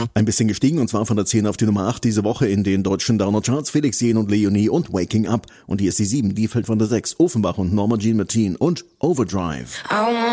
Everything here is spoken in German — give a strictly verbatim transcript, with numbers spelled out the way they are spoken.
Ein bisschen gestiegen, und zwar von der zehn auf die Nummer acht diese Woche in den deutschen Downer-Charts. Felix Jähn und Leonie und Waking Up. Und hier ist die sieben, die fällt von der sechs. Offenbach und Norma Jean Martin und Overdrive.